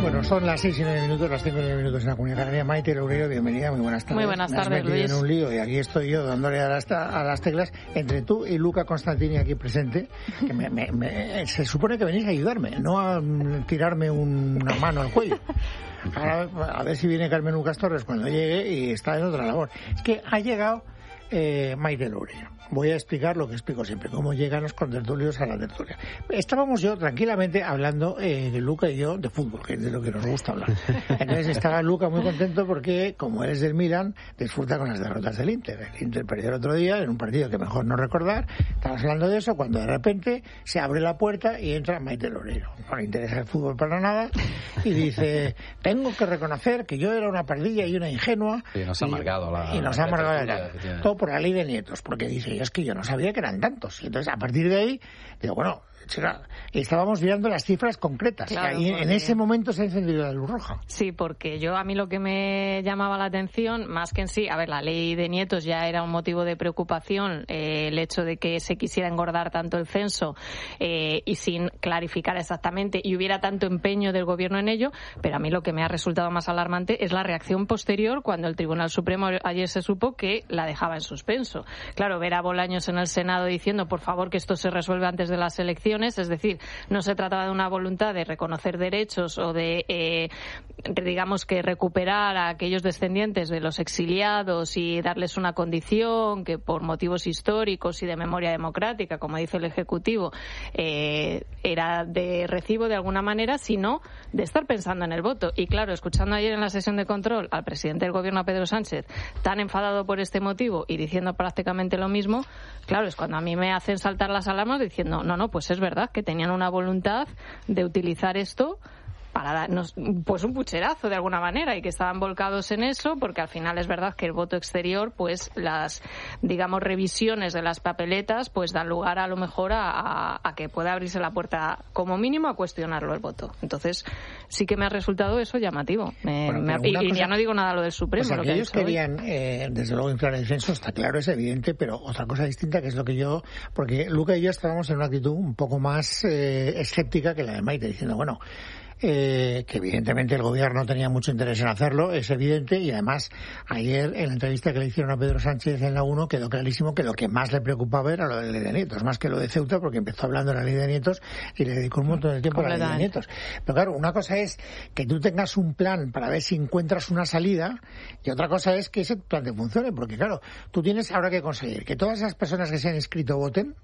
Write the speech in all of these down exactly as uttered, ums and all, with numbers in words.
Bueno, son las seis y nueve minutos, las cinco y nueve minutos en la Comunidad Canaria. Maite Loureiro, bienvenida, muy buenas tardes. Muy buenas tardes, Me has metido Luis. en un lío y aquí estoy yo dándole a las, a las teclas entre tú y Luca Constantini aquí presente, que me, me, me, se supone que venís a ayudarme, no a tirarme un, una mano al cuello. Ahora, a ver si viene Carmen Lucas Torres cuando llegue y está en otra labor. Es que ha llegado eh, Maite Loureiro. Voy a explicar lo que explico siempre, cómo llegan los contertulios a la tertulia. Estábamos yo tranquilamente hablando, eh, Luca y yo, de fútbol, que es de lo que nos gusta hablar. Entonces estaba Luca muy contento porque, como eres del Milan, disfruta con las derrotas del Inter. El Inter perdió el otro día en un partido que mejor no recordar. Estabas hablando de eso cuando de repente se abre la puerta y entra Maite Loureiro. No le interesa el fútbol para nada y dice, tengo que reconocer que yo era una pardilla y una ingenua. Y nos ha amargado la... Y nos ha amargado la... Todo por la ley de nietos, porque dice, es que yo no sabía que eran tantos. Y entonces, a partir de ahí, digo, bueno, chica, estábamos mirando las cifras concretas. Claro, y porque... en ese momento se ha encendido la luz roja. Sí, porque yo, a mí lo que me llamaba la atención, más que en sí, a ver, la ley de nietos ya era un motivo de preocupación, eh, el hecho de que se quisiera engordar tanto el censo eh, y sin clarificar exactamente y hubiera tanto empeño del gobierno en ello, pero a mí lo que me ha resultado más alarmante es la reacción posterior cuando el Tribunal Supremo ayer se supo que la dejaba en suspenso. Claro, ver a Bolaños en el Senado diciendo, por favor, que esto se resuelva antes de las elecciones, es decir, no se trataba de una voluntad de reconocer derechos o de, eh, digamos que recuperar a aquellos descendientes de los exiliados y darles una condición que por motivos históricos y de memoria democrática, como dice el Ejecutivo, eh, era de recibo de alguna manera, sino de estar pensando en el voto. Y claro, escuchando ayer en la sesión de control al presidente del Gobierno, a Pedro Sánchez, tan enfadado por este motivo y diciendo prácticamente lo mismo, claro, es cuando a mí me hacen saltar las alarmas diciendo, no, no, pues es verdad que tenían una voluntad de utilizar esto para darnos pues un pucherazo de alguna manera y que estaban volcados en eso, porque al final es verdad que el voto exterior, pues las, digamos, revisiones de las papeletas pues dan lugar a lo mejor a, a, a que pueda abrirse la puerta como mínimo a cuestionarlo el voto. Entonces sí que me ha resultado eso llamativo. Me, bueno, me ha, y, cosa, y ya no digo nada lo del Supremo. Pues lo que ellos querían, eh, desde luego, inflar el censo, está claro, es evidente, pero otra cosa distinta que es lo que yo, porque Luca y yo estábamos en una actitud un poco más eh, escéptica que la de Maite, diciendo, bueno, Eh, que evidentemente el gobierno tenía mucho interés en hacerlo, es evidente, y además ayer en la entrevista que le hicieron a Pedro Sánchez en la uno quedó clarísimo que lo que más le preocupaba era lo de la ley de nietos, más que lo de Ceuta, porque empezó hablando de la ley de nietos y le dedicó un montón de tiempo a la ley de nietos. Pero claro, una cosa es que tú tengas un plan para ver si encuentras una salida y otra cosa es que ese plan te funcione, porque claro, tú tienes ahora que conseguir que todas esas personas que se han inscrito voten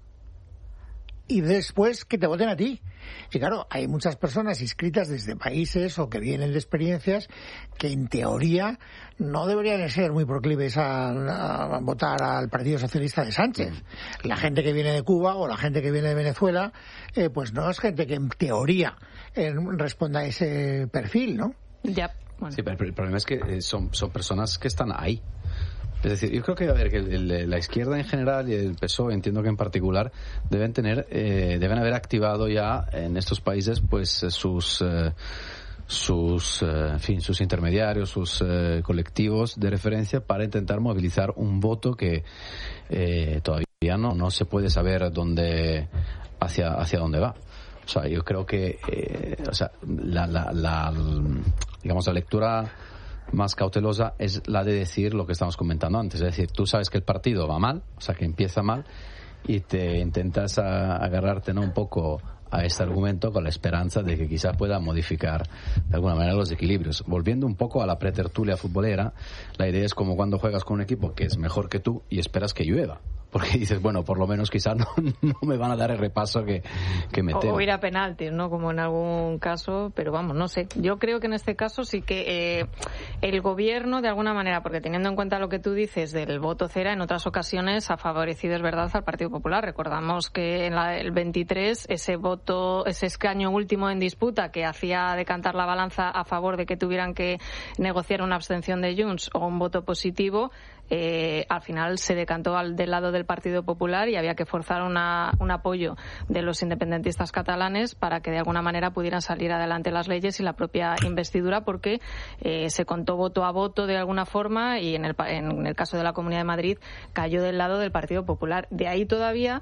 y después que te voten a ti. Y claro, hay muchas personas inscritas desde países o que vienen de experiencias que en teoría no deberían ser muy proclives a, a votar al Partido Socialista de Sánchez. La gente que viene de Cuba o la gente que viene de Venezuela, eh, pues no es gente que en teoría eh, responda a ese perfil, ¿no? Ya. Bueno. Sí, pero el problema es que son, son personas que están ahí. Es decir, yo creo que, a ver, que el, el, la izquierda en general y el P S O E, entiendo que en particular, deben tener, eh, deben haber activado ya en estos países, pues, sus, eh, sus, eh, en fin, sus intermediarios, sus eh, colectivos de referencia para intentar movilizar un voto que eh, todavía no, no se puede saber dónde, hacia, hacia dónde va. O sea, yo creo que, eh, o sea, la, la, la, digamos, la lectura más cautelosa es la de decir lo que estamos comentando antes, es decir, tú sabes que el partido va mal, o sea, que empieza mal y te intentas a, agarrarte, ¿no?, un poco a este argumento con la esperanza de que quizás pueda modificar de alguna manera los equilibrios. Volviendo un poco a la pretertulia futbolera, la idea es como cuando juegas con un equipo que es mejor que tú y esperas que llueva. Porque dices, bueno, por lo menos quizás no, no me van a dar el repaso que, que me temo. O ir a penaltis, ¿no? Como en algún caso, pero vamos, no sé. Yo creo que en este caso sí que eh, el gobierno, de alguna manera, porque teniendo en cuenta lo que tú dices del voto cera, en otras ocasiones ha favorecido, es verdad, al Partido Popular. Recordamos que en la, el veintitrés, ese voto, ese escaño último en disputa que hacía decantar la balanza a favor de que tuvieran que negociar una abstención de Junts o un voto positivo, Eh, al final se decantó al, del lado del Partido Popular y había que forzar una, un apoyo de los independentistas catalanes para que de alguna manera pudieran salir adelante las leyes y la propia investidura, porque eh, se contó voto a voto de alguna forma y en el, en el caso de la Comunidad de Madrid cayó del lado del Partido Popular. De ahí todavía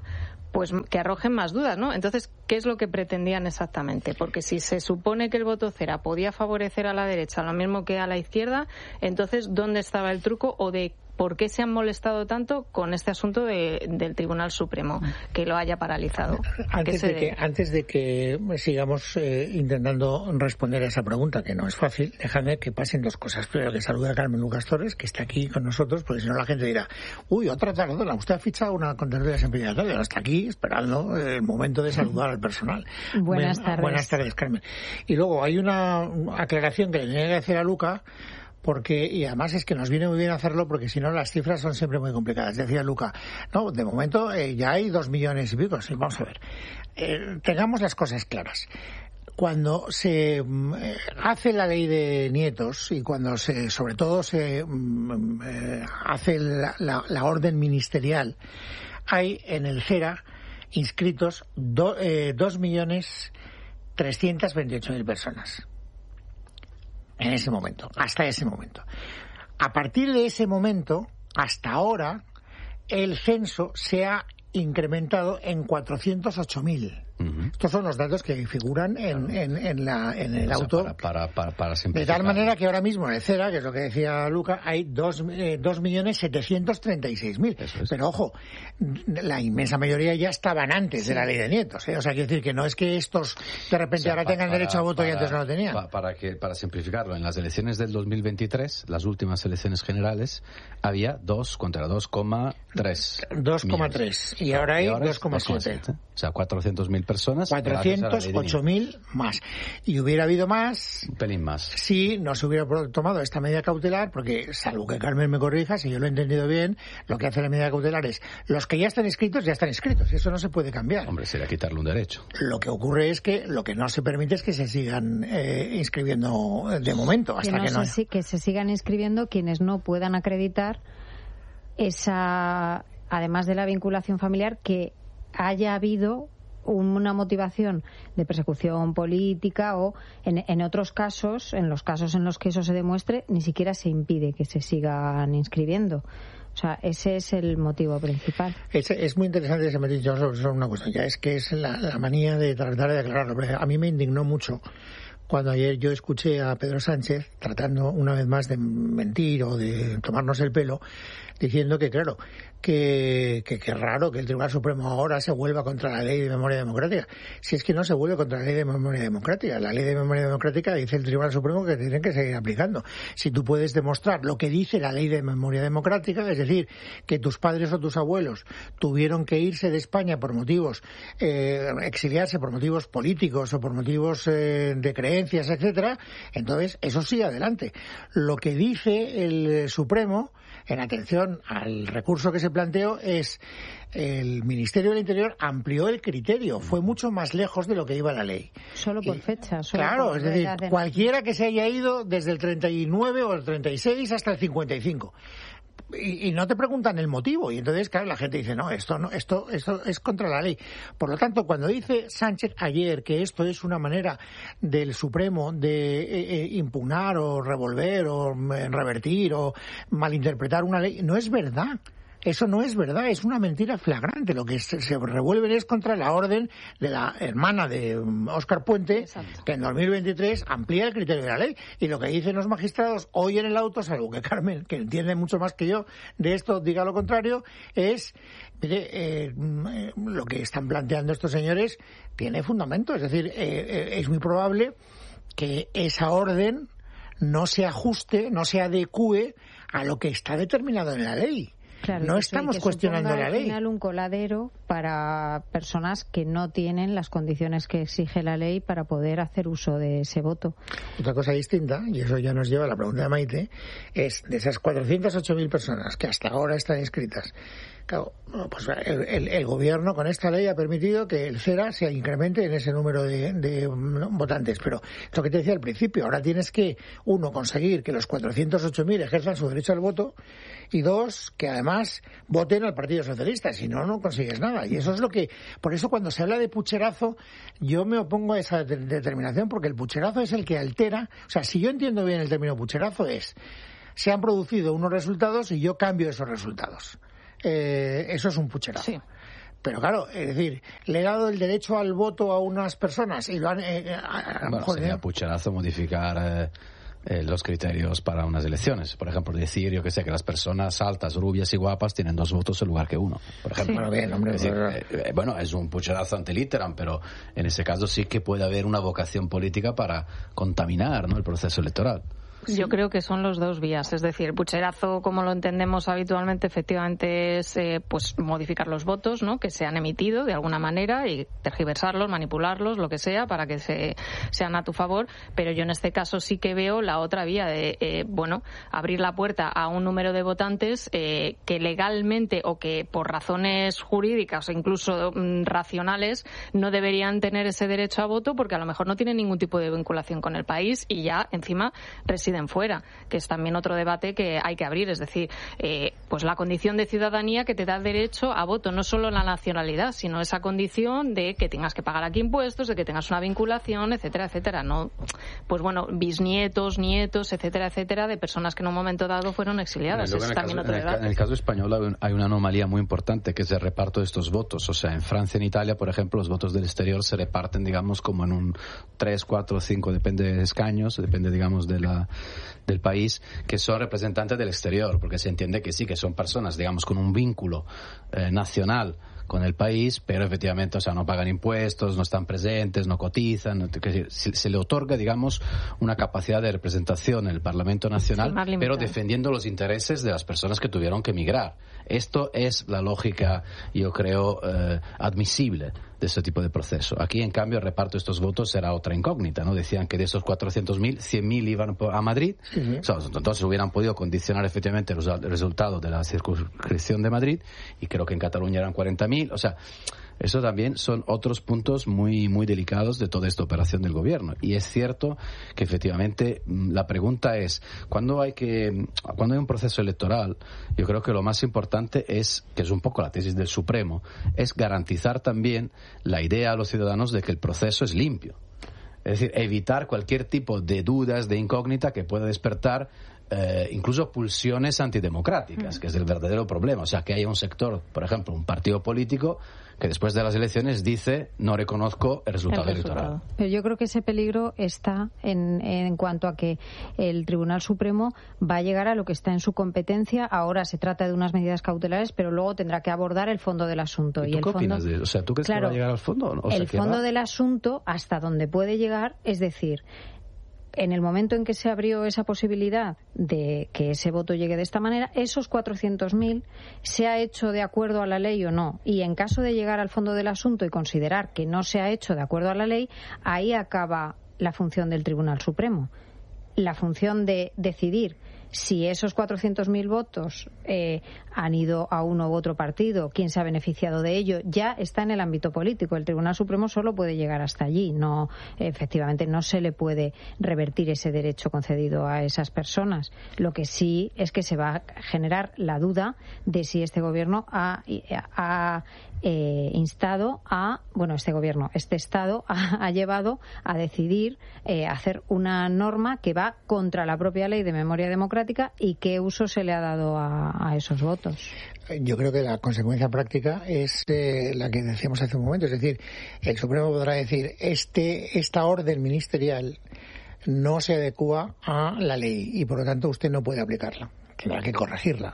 pues que arrojen más dudas, ¿no? Entonces, ¿qué es lo que pretendían exactamente? Porque si se supone que el voto cera podía favorecer a la derecha lo mismo que a la izquierda, entonces, ¿dónde estaba el truco o de por qué se han molestado tanto con este asunto de, del Tribunal Supremo, que lo haya paralizado? Antes de que, antes de que sigamos eh, intentando responder a esa pregunta, que no es fácil, déjame que pasen dos cosas. Primero, que salude a Carmen Lucas Torres, que está aquí con nosotros, porque si no la gente dirá, uy, otra tardona, usted ha fichado una contenedora de Semprillatorio, ahora está aquí esperando el momento de saludar al personal. Buenas Bien, tardes. Buenas tardes, Carmen. Y luego hay una aclaración que le tenía que hacer a Luca, porque, y además es que nos viene muy bien hacerlo porque si no las cifras son siempre muy complicadas. Decía Luca, no, de momento eh, ya hay dos millones y pico. Sí, vamos a ver. Eh, tengamos las cosas claras. Cuando se eh, hace la ley de nietos y cuando se, sobre todo se eh, hace la, la, la orden ministerial, hay en el CERA inscritos do, eh, dos millones trescientas veintiocho mil personas. En ese momento, hasta ese momento. A partir de ese momento, hasta ahora, el censo se ha incrementado en cuatrocientos ocho mil. Uh-huh. Estos son los datos que figuran en, claro. en, en, la, en el o sea, auto. Para, para, para de tal manera que ahora mismo en el CERA, que es lo que decía Luca, hay dos millones setecientos treinta y seis mil. Pero ojo, la inmensa mayoría ya estaban antes sí. de la ley de nietos. ¿eh? O sea, quiere decir que no es que estos de repente o sea, ahora pa, tengan para, derecho a voto para, y antes no lo tenían. Pa, para, que, para simplificarlo, en las elecciones del dos mil veintitrés, las últimas elecciones generales, había dos contra dos coma tres. dos coma tres. Y ahora hay dos coma siete. O sea, cuatrocientos mil personas. cuatrocientos ocho mil más. Y hubiera habido más. Un pelín más. Si no se hubiera tomado esta medida cautelar, porque, salvo que Carmen me corrija, si yo lo he entendido bien, lo que hace la medida cautelar es los que ya están inscritos, ya están inscritos. Y eso no se puede cambiar. Hombre, sería quitarle un derecho. Lo que ocurre es que lo que no se permite es que se sigan eh, inscribiendo de momento. Hasta que, no que, no se, que se sigan inscribiendo quienes no puedan acreditar esa, además de la vinculación familiar, que haya habido una motivación de persecución política o en, en otros casos, en los casos en los que eso se demuestre, ni siquiera se impide que se sigan inscribiendo. O sea, ese es el motivo principal. Es, es muy interesante ese matiz sobre una cuestión, ya es que es la, la manía de tratar de aclararlo. A mí me indignó mucho cuando ayer yo escuché a Pedro Sánchez tratando una vez más de mentir o de tomarnos el pelo, diciendo que, claro, que, que, que raro que el Tribunal Supremo ahora se vuelva contra la Ley de Memoria Democrática. Si es que no se vuelve contra la Ley de Memoria Democrática. La Ley de Memoria Democrática dice el Tribunal Supremo que tienen que seguir aplicando. Si tú puedes demostrar lo que dice la Ley de Memoria Democrática, es decir, que tus padres o tus abuelos tuvieron que irse de España por motivos, eh, exiliarse por motivos políticos o por motivos eh, de creencias, etcétera, entonces eso sigue adelante. Lo que dice el Supremo, en atención al recurso que se planteó, es el Ministerio del Interior amplió el criterio, fue mucho más lejos de lo que iba la ley. Solo por y, fecha. Solo claro, por es decir, cualquiera que se haya ido desde el treinta y nueve o el treinta y seis hasta el cincuenta y cinco. Y, y no te preguntan el motivo, y entonces claro, la gente dice no, esto no, esto esto es contra la ley. Por lo tanto, cuando dice Sánchez ayer que esto es una manera del Supremo de eh, eh, impugnar o revolver o eh, revertir o malinterpretar una ley, no es verdad. Eso no es verdad, es una mentira flagrante. Lo que se, se revuelven es contra la orden de la hermana de Óscar Puente, exacto, que en dos mil veintitrés amplía el criterio de la ley. Y lo que dicen los magistrados hoy en el auto, salvo que Carmen, que entiende mucho más que yo de esto, diga lo contrario, es, mire, eh, lo que están planteando estos señores tiene fundamento. Es decir, eh, eh, es muy probable que esa orden no se ajuste, no se adecúe a lo que está determinado en la ley. Claro, no estamos que cuestionando la ley. Al final un coladero para personas que no tienen las condiciones que exige la ley para poder hacer uso de ese voto. Otra cosa distinta, y eso ya nos lleva a la pregunta de Maite, es de esas cuatrocientas ocho mil personas que hasta ahora están inscritas. Claro, pues el, el, el gobierno con esta ley ha permitido que el CERA se incremente en ese número de, de votantes. Pero lo que te decía al principio, ahora tienes que, uno, conseguir que los cuatrocientos ocho mil ejerzan su derecho al voto y dos, que además voten al Partido Socialista. Si no, no consigues nada. Y eso es lo que... Por eso cuando se habla de pucherazo, yo me opongo a esa de- determinación, porque el pucherazo es el que altera... O sea, si yo entiendo bien el término pucherazo es... Se han producido unos resultados y yo cambio esos resultados. Eh, eso es un pucherazo. Sí. Pero claro, es decir, le he dado el derecho al voto a unas personas y lo han... Eh, a, a bueno, mejor, sería ¿eh? pucherazo modificar eh, eh, los criterios para unas elecciones. Por ejemplo, decir, yo que sé, que las personas altas, rubias y guapas tienen dos votos en lugar que uno. Por ejemplo. Sí. Bueno, bien, hombre, es decir, eh, eh, bueno, es un pucherazo ante litteram, pero en ese caso sí que puede haber una vocación política para contaminar, ¿no?, el proceso electoral. Sí. Yo creo que son los dos vías, es decir, pucherazo, como lo entendemos habitualmente, efectivamente es eh, pues modificar los votos, ¿no?, que se han emitido de alguna manera y tergiversarlos, manipularlos, lo que sea, para que se sean a tu favor. Pero yo en este caso sí que veo la otra vía de, eh, bueno, abrir la puerta a un número de votantes eh, que legalmente o que por razones jurídicas o incluso mm, racionales no deberían tener ese derecho a voto porque a lo mejor no tienen ningún tipo de vinculación con el país y ya encima residen fuera, que es también otro debate que hay que abrir, es decir, eh, pues la condición de ciudadanía que te da derecho a voto, no solo la nacionalidad, sino esa condición de que tengas que pagar aquí impuestos, de que tengas una vinculación, etcétera, etcétera, no, pues bueno, bisnietos, nietos, etcétera, etcétera, de personas que en un momento dado fueron exiliadas, es también caso, otro en el, debate. En el caso español hay una anomalía muy importante, que es el reparto de estos votos, o sea, en Francia y en Italia, por ejemplo, los votos del exterior se reparten, digamos, como en un tres, cuatro, cinco, depende de escaños, depende, digamos, de la del país, que son representantes del exterior, porque se entiende que sí, que son personas, digamos, con un vínculo eh, nacional con el país, pero efectivamente, o sea, no pagan impuestos, no están presentes, no cotizan, no, se, se le otorga, digamos, una capacidad de representación en el Parlamento Nacional, sí, pero defendiendo los intereses de las personas que tuvieron que emigrar. Esto es la lógica, yo creo, eh, admisible de este tipo de proceso. Aquí, en cambio, el reparto de estos votos era otra incógnita, ¿no? Decían que de esos cuatrocientos mil, cien mil iban a Madrid, uh-huh. O sea, entonces hubieran podido condicionar efectivamente los resultados de la circunscripción de Madrid, y creo que en Cataluña eran cuarenta mil, o sea, eso también son otros puntos muy muy delicados de toda esta operación del gobierno. Y es cierto que efectivamente la pregunta es, cuando hay que cuando hay un proceso electoral, yo creo que lo más importante es, que es un poco la tesis del Supremo, es garantizar también la idea a los ciudadanos de que el proceso es limpio. Es decir, evitar cualquier tipo de dudas, de incógnita que pueda despertar Eh, incluso pulsiones antidemocráticas, que es el verdadero problema. O sea, que haya un sector, por ejemplo, un partido político que después de las elecciones dice no reconozco el resultado, el resultado. electoral. Pero yo creo que ese peligro está en, en cuanto a que el Tribunal Supremo va a llegar a lo que está en su competencia. Ahora se trata de unas medidas cautelares, pero luego tendrá que abordar el fondo del asunto. ¿Y tú y el qué fondo, opinas de eso? O sea, ¿tú crees claro, que va a llegar al fondo? O sea, el fondo va... del asunto, hasta donde puede llegar, es decir, en el momento en que se abrió esa posibilidad de que ese voto llegue de esta manera, esos cuatrocientos mil se ha hecho de acuerdo a la ley o no. Y en caso de llegar al fondo del asunto y considerar que no se ha hecho de acuerdo a la ley, ahí acaba la función del Tribunal Supremo. La función de decidir si esos cuatrocientos mil votos eh, han ido a uno u otro partido, quién se ha beneficiado de ello, ya está en el ámbito político. El Tribunal Supremo solo puede llegar hasta allí. No, efectivamente, no se le puede revertir ese derecho concedido a esas personas. Lo que sí es que se va a generar la duda de si este gobierno ha, ha eh, instado a, bueno, este gobierno, este Estado ha, ha llevado a decidir eh, hacer una norma que va contra la propia ley de memoria democrática y qué uso se le ha dado a, a esos votos. Yo creo que la consecuencia práctica es eh, la que decíamos hace un momento, es decir, el Supremo podrá decir este esta orden ministerial no se adecúa a la ley y por lo tanto usted no puede aplicarla, tendrá que corregirla,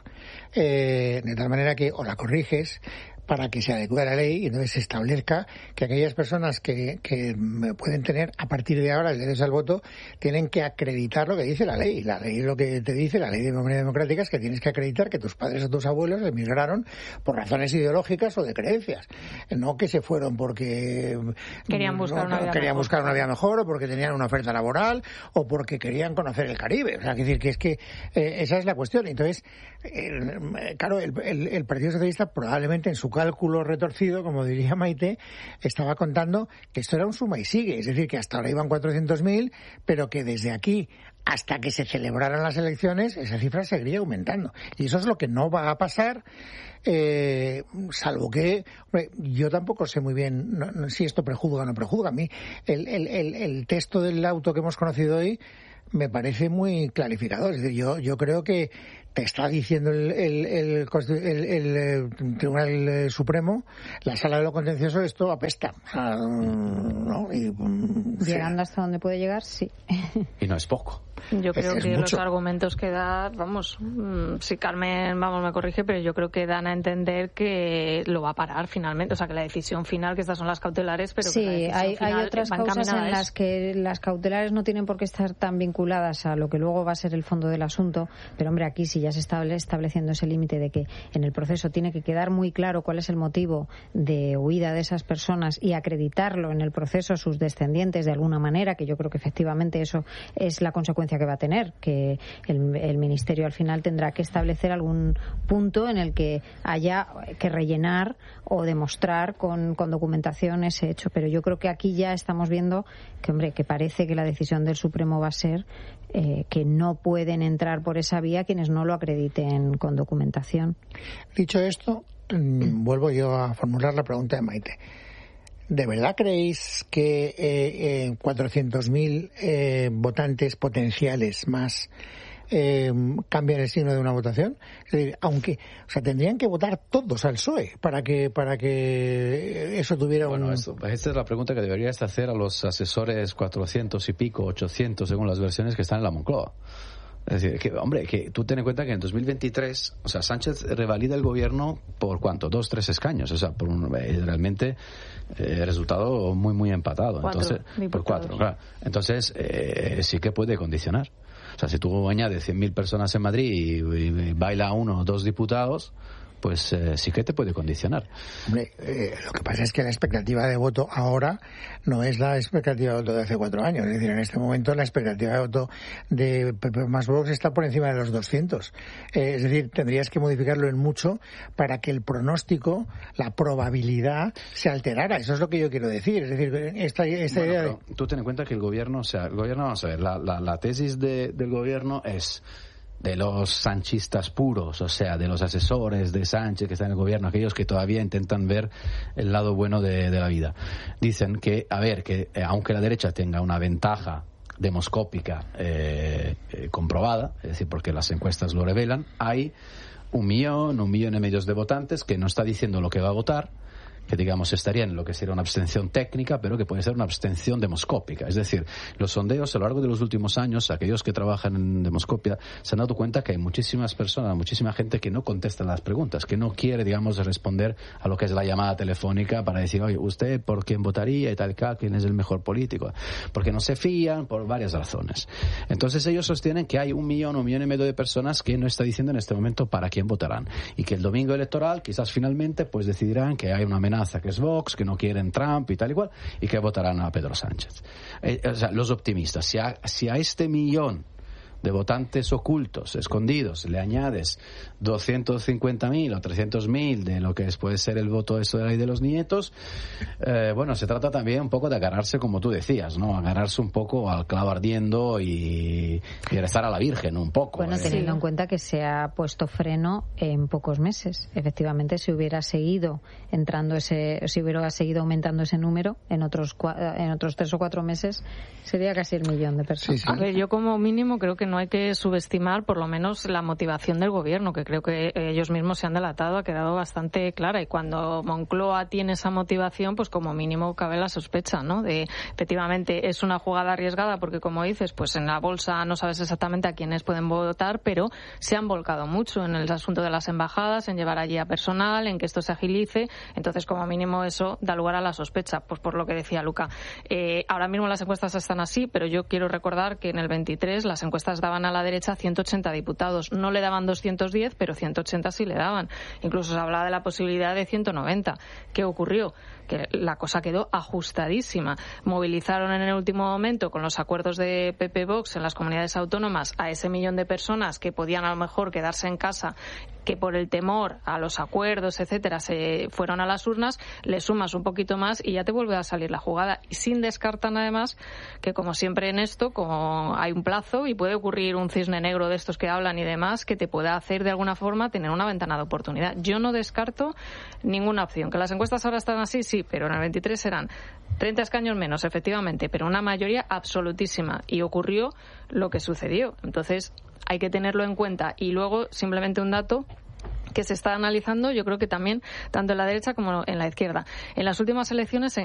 eh, de tal manera que o la corriges para que se adecue a la ley y entonces se establezca que aquellas personas que, que pueden tener a partir de ahora el derecho al voto tienen que acreditar lo que dice la ley. La ley lo que te dice, la ley de memoria democrática, es que tienes que acreditar que tus padres o tus abuelos emigraron por razones ideológicas o de creencias, no que se fueron porque querían buscar, no, una, vida querían mejor. buscar una vida mejor o porque tenían una oferta laboral o porque querían conocer el Caribe. O sea, es decir, que es que eh, esa es la cuestión. Entonces, eh, claro, el, el, el Partido Socialista probablemente en su cálculo retorcido, como diría Maite, estaba contando que esto era un suma y sigue, es decir, que hasta ahora iban cuatrocientos mil, pero que desde aquí hasta que se celebraran las elecciones esa cifra seguiría aumentando. Y eso es lo que no va a pasar, eh, salvo que, hombre, yo tampoco sé muy bien no, no, si esto prejuzga o no prejuzga. A mí el, el, el, el texto del auto que hemos conocido hoy me parece muy clarificador. Es decir, yo, yo creo que te está diciendo el, el, el, el, el Tribunal Supremo, la Sala de lo Contencioso, esto apesta. O sea, ¿no? Y, llegando hasta donde puede llegar, sí. Y no es poco. Yo creo es, es que mucho. Los argumentos que da, vamos, si Carmen, vamos, me corrige, pero yo creo que dan a entender que lo va a parar finalmente, o sea, que la decisión final, que estas son las cautelares, pero sí, que la decisión hay, final hay otras va causas en es... las que las cautelares no tienen por qué estar tan vinculadas a lo que luego va a ser el fondo del asunto, pero hombre, aquí sí ya se está estableciendo ese límite de que en el proceso tiene que quedar muy claro cuál es el motivo de huida de esas personas y acreditarlo en el proceso a sus descendientes de alguna manera, que yo creo que efectivamente eso es la consecuencia que va a tener, que el, el Ministerio al final tendrá que establecer algún punto en el que haya que rellenar o demostrar con, con documentación ese hecho. Pero yo creo que aquí ya estamos viendo que, hombre, que parece que la decisión del Supremo va a ser eh, que no pueden entrar por esa vía quienes no lo acrediten con documentación. Dicho esto, mmm, vuelvo yo a formular la pregunta de Maite. ¿De verdad creéis que eh, eh, cuatrocientos mil eh, votantes potenciales más eh, cambian el signo de una votación? Es decir, aunque, o sea, tendrían que votar todos al P S O E para que para que eso tuviera bueno, un... Eso, esta es la pregunta que deberías hacer a los asesores cuatrocientos y pico, ochocientos, según las versiones que están en la Moncloa. Es decir, que, hombre, que tú ten en cuenta que en dos mil veintitrés, o sea, Sánchez revalida el gobierno por ¿cuánto? Dos, tres escaños, o sea, por un, eh, realmente eh, resultado muy, muy empatado. Cuatro Entonces, diputados. por cuatro, claro. Entonces, eh, sí que puede condicionar. O sea, si tú añades cien mil personas en Madrid y, y, y baila uno o dos diputados, pues eh, sí que te puede condicionar. Hombre, eh, lo que pasa es que la expectativa de voto ahora no es la expectativa de voto de hace cuatro años. Es decir, en este momento la expectativa de voto de P P más Vox está por encima de los doscientos. Eh, es decir, tendrías que modificarlo en mucho para que el pronóstico, la probabilidad, se alterara. Eso es lo que yo quiero decir. Es decir, esta, esta bueno, idea pero de... tú ten en cuenta que el gobierno, o sea, el gobierno, vamos a ver, la, la, la tesis de, del gobierno es... de los sanchistas puros, o sea, de los asesores de Sánchez que están en el gobierno, aquellos que todavía intentan ver el lado bueno de, de la vida. Dicen que, a ver, que eh, aunque la derecha tenga una ventaja demoscópica eh, eh, comprobada, es decir, porque las encuestas lo revelan, hay un millón, un millón y medio de votantes que no está diciendo lo que va a votar, que digamos estaría en lo que sería una abstención técnica, pero que puede ser una abstención demoscópica. Es decir, los sondeos a lo largo de los últimos años, aquellos que trabajan en demoscopia, se han dado cuenta que hay muchísimas personas, muchísima gente que no contesta las preguntas, que no quiere, digamos, responder a lo que es la llamada telefónica para decir, oye, ¿usted por quién votaría y tal, tal, quién es el mejor político? Porque no se fían por varias razones. Entonces ellos sostienen que hay un millón, un millón y medio de personas que no está diciendo en este momento para quién votarán. Y que el domingo electoral, quizás finalmente, pues decidirán que hay una amenaza que es Vox, que no quieren Trump y tal y cual, y que votarán a Pedro Sánchez. Eh, o sea, los optimistas, si a, si a este millón de votantes ocultos, escondidos, le añades doscientos cincuenta mil o trescientos mil de lo que puede ser el voto eso de la ley de los nietos, eh, bueno, se trata también un poco de agarrarse, como tú decías, ¿no? Agarrarse un poco al clavo ardiendo y, y rezar a la Virgen un poco. Bueno, eh. teniendo en cuenta que se ha puesto freno en pocos meses. Efectivamente, si hubiera seguido entrando ese, si hubiera seguido aumentando ese número en otros en otros tres o cuatro meses, sería casi el millón de personas. Sí, sí. A ver, yo como mínimo creo que no hay que subestimar por lo menos la motivación del gobierno, que creo que ellos mismos se han delatado, ha quedado bastante clara, y cuando Moncloa tiene esa motivación, pues como mínimo cabe la sospecha, ¿no? De efectivamente es una jugada arriesgada porque, como dices, pues en la bolsa no sabes exactamente a quiénes pueden votar, pero se han volcado mucho en el asunto de las embajadas, en llevar allí a personal, en que esto se agilice. Entonces, como mínimo eso da lugar a la sospecha, pues por lo que decía Luca. Eh, ahora mismo las encuestas están así, pero yo quiero recordar que en el veintitrés las encuestas daban a la derecha ciento ochenta diputados. No le daban doscientos diez, pero ciento ochenta sí le daban. Incluso se hablaba de la posibilidad de ciento noventa. ¿Qué ocurrió? Que la cosa quedó ajustadísima. Movilizaron en el último momento, con los acuerdos de P P Vox en las comunidades autónomas, a ese millón de personas que podían a lo mejor quedarse en casa, que por el temor a los acuerdos, etcétera, se fueron a las urnas. Le sumas un poquito más y ya te vuelve a salir la jugada. Y sin descartar, además, que como siempre en esto, como hay un plazo y puede ocurrir un cisne negro de estos que hablan y demás, que te pueda hacer de alguna forma tener una ventana de oportunidad. Yo no descarto ninguna opción. Que las encuestas ahora están así, sí sí, pero en el veintitrés eran treinta escaños menos, efectivamente, pero una mayoría absolutísima. Y ocurrió lo que sucedió. Entonces, hay que tenerlo en cuenta. Y luego, simplemente un dato que se está analizando, yo creo que también, tanto en la derecha como en la izquierda. En las últimas elecciones,